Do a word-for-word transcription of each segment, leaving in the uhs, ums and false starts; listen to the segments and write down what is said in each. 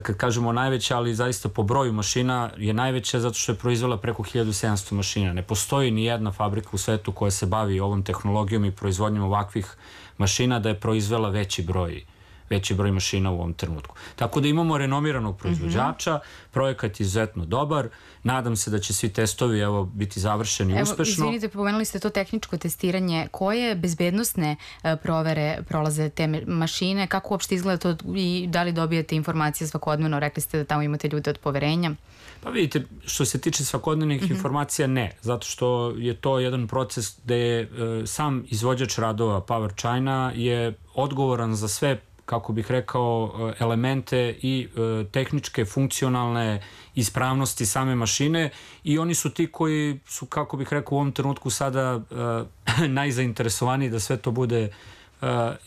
kad kažemo najveća, ali zaista po broju mašina je najveća zato što je proizvela preko hiljadu sedamsto mašina. Ne postoji ni jedna fabrika u svetu koja se bavi ovom tehnologijom i proizvodnjom ovakvih mašina da je proizvela veći broj veći broj mašina u ovom trenutku. Tako da imamo renomiranog proizvođača, projekat je izuzetno dobar, nadam se da će svi testovi evo, biti završeni evo, uspešno. Izvinite, pomenuli ste to tehničko testiranje. Koje bezbednostne provere prolaze te mašine? Kako uopšte izgleda to i da li dobijete informacije svakodnevno? Rekli ste da tamo imate ljude od poverenja. Pa vidite, što se tiče svakodnevnih mm-hmm. informacija, ne. Zato što je to jedan proces gde je e, sam izvođač radova Power China je odgovoran za sve, kako bih rekao, elemente i e, tehničke, funkcionalne ispravnosti same mašine i oni su ti koji su, kako bih rekao, u ovom trenutku sada e, najzainteresovaniji da sve to bude e,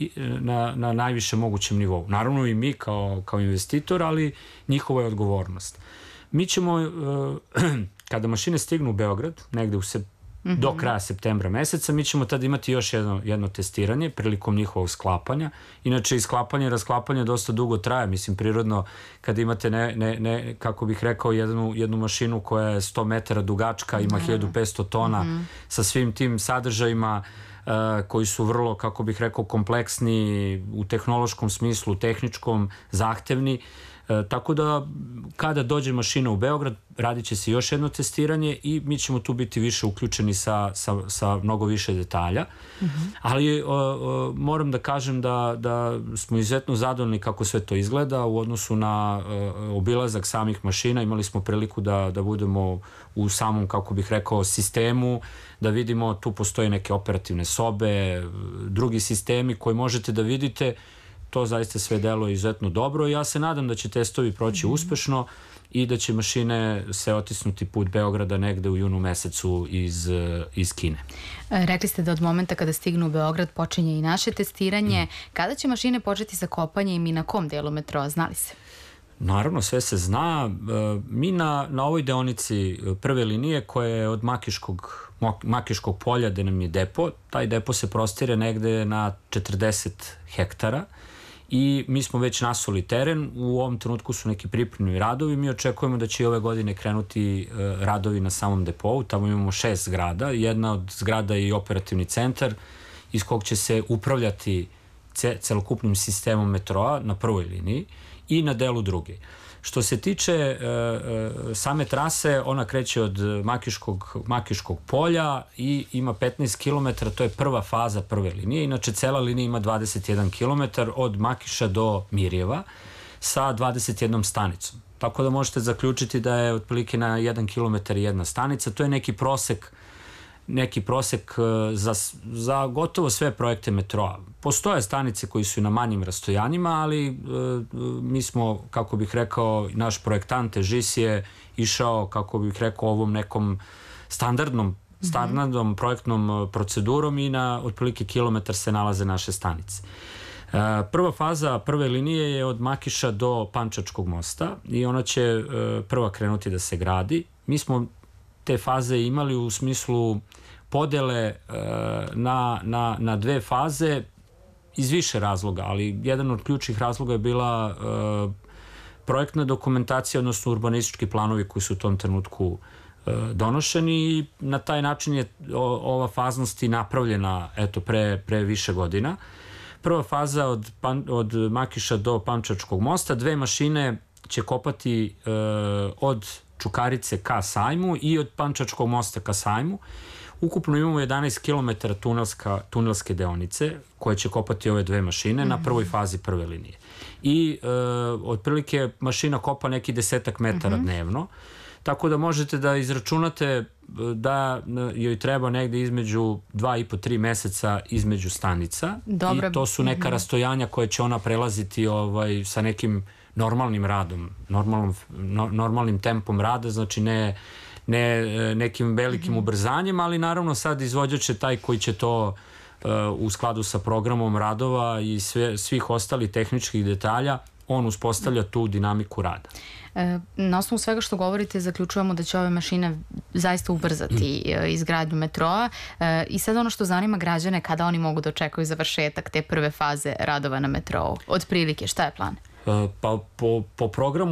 na, na najviše mogućem nivou. Naravno i mi kao, kao investitor, ali njihova je odgovornost. Mi ćemo, e, kada mašine stignu u Beograd, negde u se Mm-hmm. do kraja septembra meseca, mi ćemo tada imati još jedno, jedno testiranje prilikom njihovog sklapanja. Inače, i sklapanje i rasklapanje dosta dugo traje, mislim, prirodno, kada imate, ne, ne, ne, kako bih rekao, jednu, jednu mašinu koja je sto metara dugačka, ima mm-hmm. hiljadu petsto tona mm-hmm. sa svim tim sadržajima uh, koji su vrlo, kako bih rekao, kompleksni u tehnološkom smislu, tehničkom, zahtevni. E, tako da kada dođe mašina u Beograd radit će se još jedno testiranje i mi ćemo tu biti više uključeni sa, sa, sa mnogo više detalja. Mm-hmm. Ali o, o, moram da kažem da, da smo izuzetno zadovoljni kako sve to izgleda u odnosu na o, obilazak samih mašina. Imali smo priliku da, da budemo u samom, kako bih rekao, sistemu, da vidimo tu postoje neke operativne sobe, drugi sistemi koji možete da vidite. To zaista sve deluje izuzetno dobro i ja se nadam da će testovi proći mm-hmm. uspešno i da će mašine se otisnuti put Beograda negde u junu mesecu iz, iz Kine. Rekli ste da od momenta kada stignu u Beograd počinje i naše testiranje. Mm. Kada će mašine početi sa kopanjem i na kom delu metroa, znali se? Naravno, sve se zna. Mi na, na ovoj deonici prve linije koja je od Makiškog, Makiškog polja gde nam je depo, taj depo se prostire negde na četrdeset hektara i mi smo već nasuli teren, u ovom trenutku su neki pripremni radovi, mi očekujemo da će i ove godine krenuti radovi na samom depou, tamo imamo šest zgrada, jedna od zgrada je i operativni centar iz kog će se upravljati celokupnim sistemom metroa na prvoj liniji i na delu druge. Što se tiče e, e, same trase, ona kreće od Makiškog, Makiškog polja i ima petnaest kilometara, to je prva faza prve linije. Inače, cela linija ima dvadeset jedan kilometar od Makiša do Mirjeva sa dvadeset jednom stanicom. Tako da možete zaključiti da je otprilike na jedan kilometar jedna stanica. To je neki prosek neki prosek za, za gotovo sve projekte metroa. Postoje stanice koji su na manjim rastojanjima, ali e, mi smo, kako bih rekao, naš projektant Ežis je išao, kako bih rekao, ovom nekom standardnom, standardnom mm-hmm. projektnom procedurom i na otprilike kilometar se nalaze naše stanice. E, prva faza prve linije je od Makiša do Pančačkog mosta i ona će e, prva krenuti da se gradi. Mi smo te faze imali u smislu podele e, na, na, na dve faze iz više razloga, ali jedan od ključnih razloga je bila e, projektna dokumentacija, odnosno urbanistički planovi koji su u tom trenutku e, donošeni i na taj način je o, ova faznost i napravljena eto, pre, pre više godina. Prva faza od, pan, od Makiša do Pančačkog mosta, dve mašine će kopati e, od Čukarice ka Sajmu i od Pančačkog mosta ka Sajmu. Ukupno imamo jedanaest kilometara tunelska, tunelske deonice koje će kopati ove dve mašine mm-hmm. na prvoj fazi prve linije. I e, otprilike mašina kopa neki desetak metara mm-hmm. dnevno. Tako da možete da izračunate da joj treba negde između dva i po tri meseca između stanica. Dobro. I to su neka mm-hmm. rastojanja koje će ona prelaziti ovaj, sa nekim normalnim radom, normalnom, no, normalnim tempom rada, znači ne, ne nekim velikim mm-hmm. ubrzanjem, ali naravno sad izvođač je taj koji će to uh, u skladu sa programom radova i sve, svih ostalih tehničkih detalja, on uspostavlja tu dinamiku rada. E, na osnovu svega što govorite, zaključujemo da će ove mašine zaista ubrzati mm. izgradnju metroa e, i sad ono što zanima građane, kada oni mogu da očekuju završetak te prve faze radova na metrou. Od prilike, šta je plan? E, pa po, po programu